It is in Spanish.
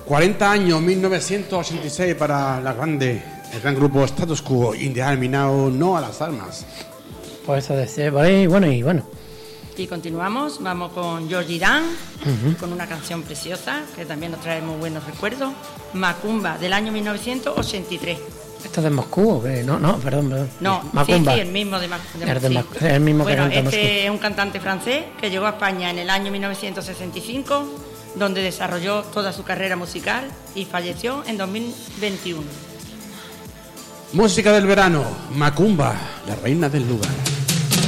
40 años, 1986 para el gran grupo Status Quo, In the Army Now, No a las armas. Pues eso decía, bueno. Y continuamos, vamos con George Irán, con una canción preciosa que también nos trae muy buenos recuerdos, Macumba, del año 1983. ¿Esto es de Moscú o qué? No, perdón. No, Macumba. sí, el mismo de Moscú. El mismo que bueno, canta Moscú. este es un cantante francés que llegó a España en el año 1965, donde desarrolló toda su carrera musical y falleció en 2021. Música del verano, Macumba, la reina del lugar.